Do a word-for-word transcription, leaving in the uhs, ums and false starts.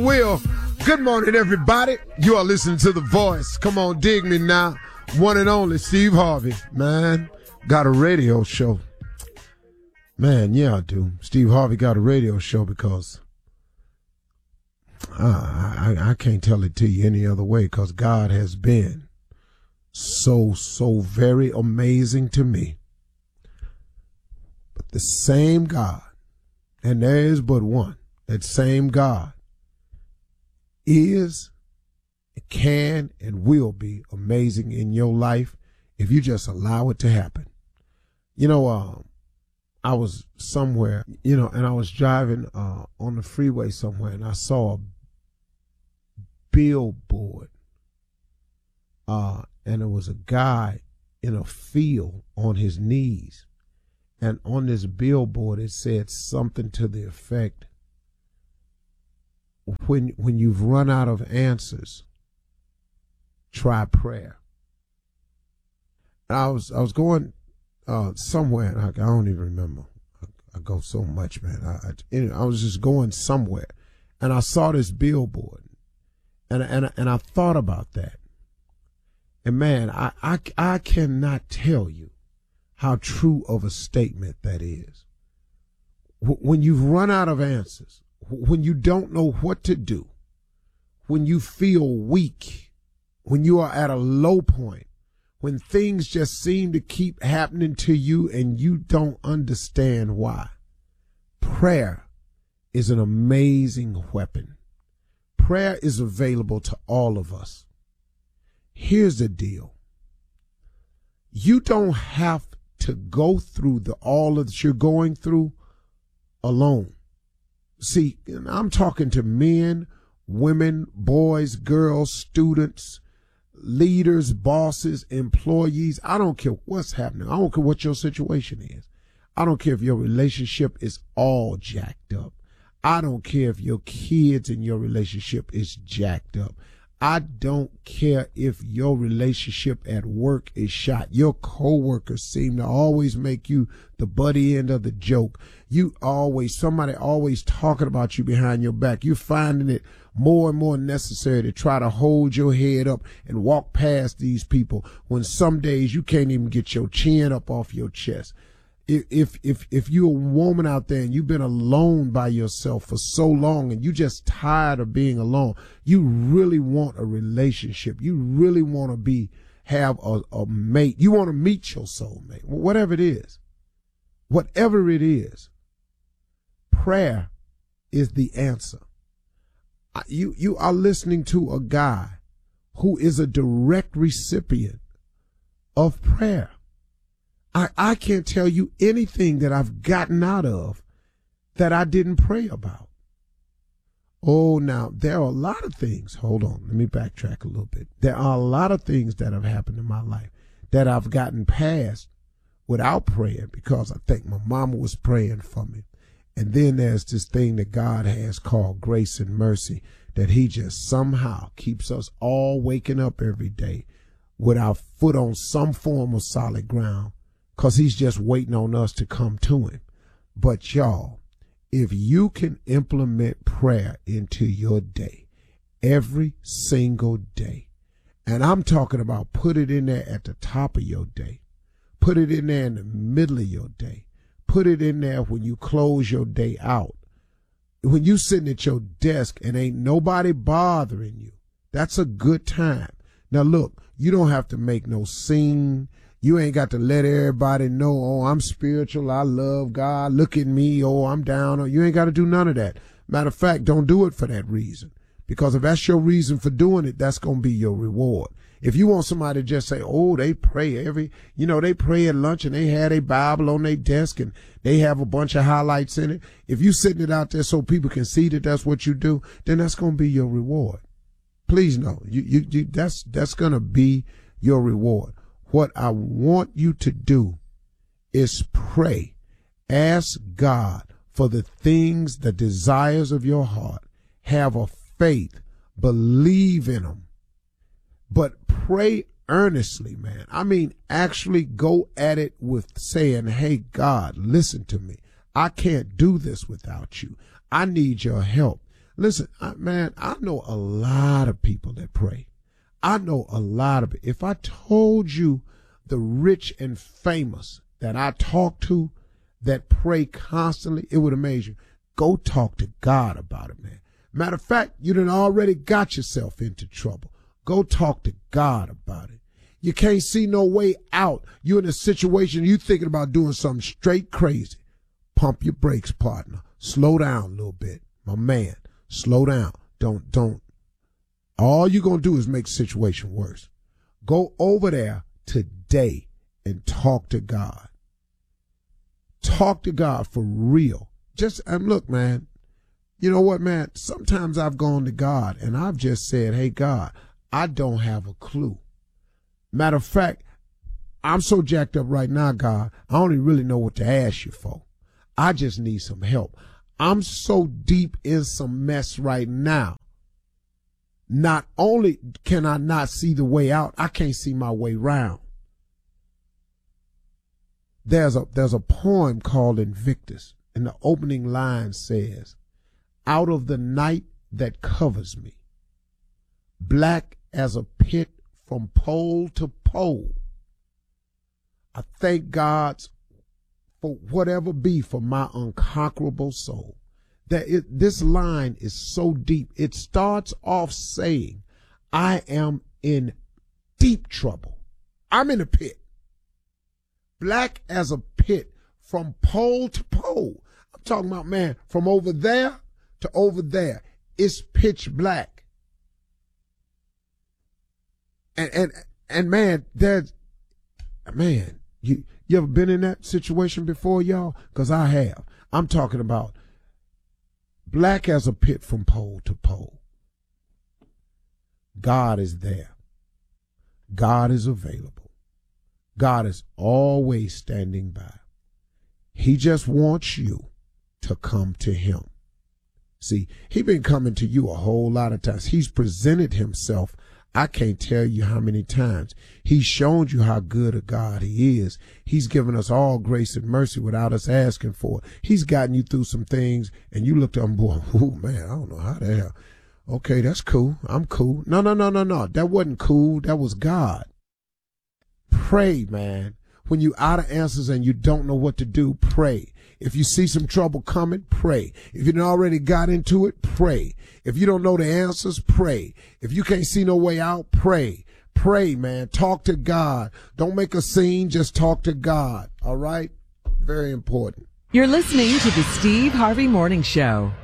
Will, good morning, everybody. You are listening to The Voice. Come on, dig me now. One and only Steve Harvey. Man, got a radio show. Man, yeah, I do. Steve Harvey got a radio show because I, I, I can't tell it to you any other way, because God has been so, so very amazing to me. But the same God, and there is but one, that same God is, can, and will be amazing in your life if you just allow it to happen. You know, uh, I was somewhere, you know, and I was driving uh, on the freeway somewhere, and I saw a billboard, uh, and it was a guy in a field on his knees, and on this billboard it said something to the effect, when when you've run out of answers, try prayer. And I was I was going uh, somewhere, and I, I don't even remember. I, I go so much, man. I I, anyway, I was just going somewhere, and I saw this billboard, and and and I thought about that. And man, I I I cannot tell you how true of a statement that is. When you've run out of answers, when you don't know what to do, when you feel weak, when you are at a low point, when things just seem to keep happening to you and you don't understand why, prayer is an amazing weapon. Prayer is available to all of us. Here's the deal. You don't have to go through the all that you're going through alone. See, I'm talking to men, women, boys, girls, students, leaders, bosses, employees. I don't care what's happening. I don't care what your situation is. I don't care if your relationship is all jacked up. I don't care if your kids and your relationship is jacked up. I don't care if your relationship at work is shot. Your coworkers seem to always make you the buddy end of the joke. You always, somebody always talking about you behind your back. You're finding it more and more necessary to try to hold your head up and walk past these people when some days you can't even get your chin up off your chest. If, if, if you're a woman out there and you've been alone by yourself for so long and you just tired of being alone, you really want a relationship. You really want to be, have a, a mate. You want to meet your soulmate, whatever it is, whatever it is. Prayer is the answer. You, you are listening to a guy who is a direct recipient of prayer. I, I can't tell you anything that I've gotten out of that I didn't pray about. Oh, now, there are a lot of things. Hold on. Let me backtrack a little bit. There are a lot of things that have happened in my life that I've gotten past without praying because I think my mama was praying for me. And then there's this thing that God has called grace and mercy, that he just somehow keeps us all waking up every day with our foot on some form of solid ground, because he's just waiting on us to come to him. But y'all, if you can implement prayer into your day, every single day, and I'm talking about put it in there at the top of your day, put it in there in the middle of your day, put it in there when you close your day out, when you sitting at your desk and ain't nobody bothering you, that's a good time. Now look, you don't have to make no scene. You ain't got to let everybody know, oh, I'm spiritual, I love God, look at me, oh, I'm down. You ain't got to do none of that. Matter of fact, don't do it for that reason. Because if that's your reason for doing it, that's going to be your reward. If you want somebody to just say, oh, they pray every, you know, they pray at lunch and they had a Bible on their desk and they have a bunch of highlights in it. If you sitting it out there so people can see that that's what you do, then that's going to be your reward. Please know, you, you, you that's, that's going to be your reward. What I want you to do is pray. Ask God for the things, the desires of your heart. Have a faith. Believe in them. But pray earnestly, man. I mean, actually go at it with saying, hey, God, listen to me. I can't do this without you. I need your help. Listen, I, man, I know a lot of people that pray. I know a lot of it. If I told you the rich and famous that I talk to that pray constantly, it would amaze you. Go talk to God about it, man. Matter of fact, you done already got yourself into trouble. Go talk to God about it. You can't see no way out. You're in a situation, you thinking about doing something straight crazy. Pump your brakes, partner. Slow down a little bit. My man, slow down. Don't, don't. All you're going to do is make the situation worse. Go over there today and talk to God. Talk to God for real. Just, and look, man, you know what, man? Sometimes I've gone to God and I've just said, hey, God, I don't have a clue. Matter of fact, I'm so jacked up right now, God, I don't even really know what to ask you for. I just need some help. I'm so deep in some mess right now. Not only can I not see the way out, I can't see my way round. There's a, there's a poem called Invictus, and the opening line says, out of the night that covers me, black as a pit from pole to pole, I thank God for whatever be for my unconquerable soul. That it, this line is so deep. It starts off saying, I am in deep trouble. I'm in a pit. Black as a pit from pole to pole. I'm talking about, man, from over there to over there. It's pitch black. And, and, and man, there's, man, you, you ever been in that situation before, y'all? Cause I have. I'm talking about black as a pit from pole to pole. God is there. God is available. God is always standing by. He just wants you to come to him. See, he been coming to you a whole lot of times. He's presented himself. I can't tell you how many times. He's shown you how good a God he is. He's given us all grace and mercy without us asking for it. He's gotten you through some things and you looked up and boy, oh man, I don't know how the hell. Okay, that's cool. I'm cool. No, no, no, no, no. That wasn't cool. That was God. Pray, man. When you out of answers and you don't know what to do, pray. If you see some trouble coming, pray. If you already got into it, pray. If you don't know the answers, pray. If you can't see no way out, pray. Pray, man. Talk to God. Don't make a scene. Just talk to God. All right? Very important. You're listening to the Steve Harvey Morning Show.